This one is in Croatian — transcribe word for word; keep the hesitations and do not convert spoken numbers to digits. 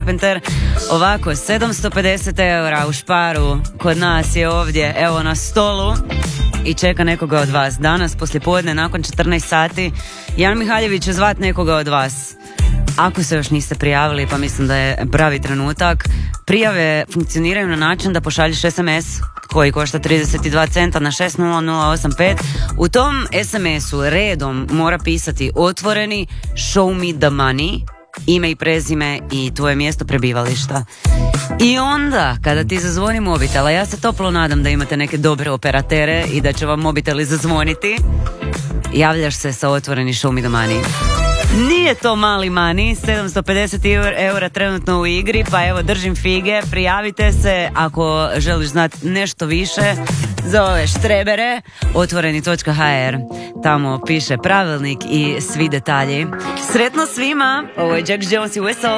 Carpenter. Ovako, sedamsto pedeset eura u Šparu kod nas je ovdje, evo na stolu i čeka nekoga od vas. Danas, poslijepodne, nakon četrnaest sati, Jan Mihaljević će zvat nekoga od vas. Ako se još niste prijavili, pa mislim da je pravi trenutak. Prijave funkcioniraju na način da pošalješ es em es koji košta trideset dva centa na šest nula nula osam pet. U tom es em esu redom mora pisati otvoreni show me the money, ime i prezime i tvoje mjesto prebivališta. I onda, kada ti zazvoni mobitel, a ja se toplo nadam da imate neke dobre operatere i da će vam mobiteli zazvoniti, javljaš se sa otvoreni show me the money. Nije to mali mani, sedamsto pedeset eura trenutno u igri, pa evo držim fige, prijavite se ako želiš znati nešto više za ove štrebere, otvoreni točka ha er, tamo piše pravilnik i svi detalji. Sretno svima, ovo je Jack Jones i Whistle.